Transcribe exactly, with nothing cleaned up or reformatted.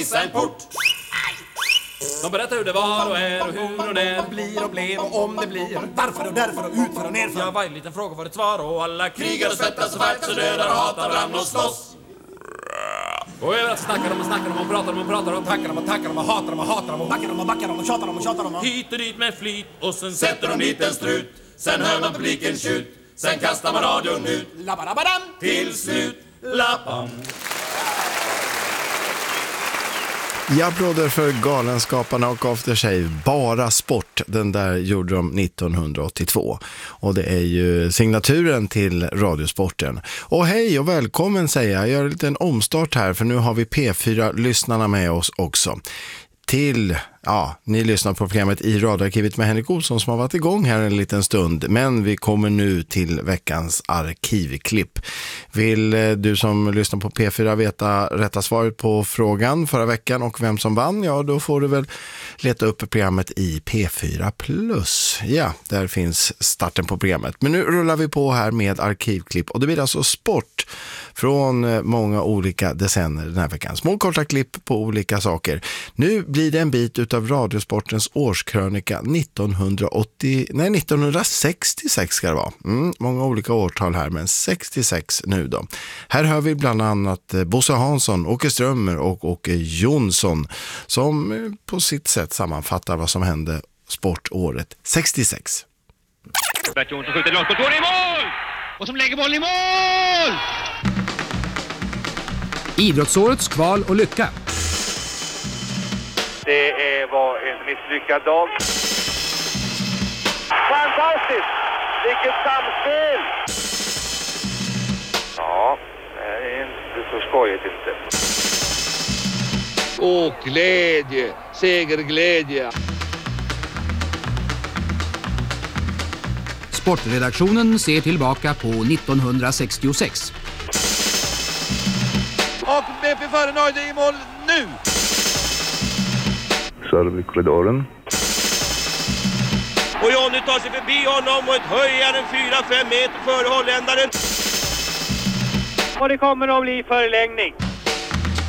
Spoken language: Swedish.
Missa en port. De berättar hur det var och är och hur och när blir och blev och om det blir. Varför och därför och utför och nerför. Ja, varje liten fråga var ett svar och alla krigar och svettas och fights och dödar och hatar varandra och slåss. Och överallt snackar de och snackar de och pratar de och pratar de. Tackar de och tackar de och hatar de och hatar de och backar de och backar de och tjatar de och tjatar de och. Hit och dit med flit och sen sätter de dit en strut. Sen hör man publiken tjut. Sen kastar man radion ut. Labarabadam. Till slut lappam. Jag applåder för Galenskaparna och After Shave. Bara sport, den där gjorde de nittonhundraåttiotvå. Och det är ju signaturen till Radiosporten. Och hej och välkommen säger jag. Jag gör en liten omstart här för nu har vi P fyra-lyssnarna med oss också. Till, ja, ni lyssnar på programmet i radioarkivet med Henrik Olsson som har varit igång här en liten stund. Men vi kommer nu till veckans arkivklipp. Vill du som lyssnar på P fyra veta rätta svaret på frågan förra veckan och vem som vann? Ja, då får du väl leta upp programmet i P fyra plus. Ja, där finns starten på programmet. Men nu rullar vi på här med arkivklipp och det blir alltså sport från många olika decennier den här veckan. Små korta klipp på olika saker. Nu blir det en bit utav Radiosportens årskrönika nittonhundraåttio, nej nittonhundrasextiosex ska det vara. Mm, många olika årtal här, men sextiosex nu då. Här hör vi bland annat Bosse Hansson, Åke Strömmer och Åke Jonsson som på sitt sätt sammanfattar vad som hände sportåret sextiosex. Bert Jonsson skjuter långt på tåren i mål! Och som lägger bollen i mål! Idrottsårets kval och lycka. Det var en misslyckad dag. Fantastiskt! Vilket samspel! Ja, det är inte så skojigt inte. Åh, glädje, segerglädje. Sportredaktionen ser tillbaka på nittonhundrasextiosex. Och B P före Nöjde i mål nu! Serv i korridoren. Och Johnny tar sig förbi honom och ett höjar en fyra fem meter före holländaren. Och det kommer att bli förlängning.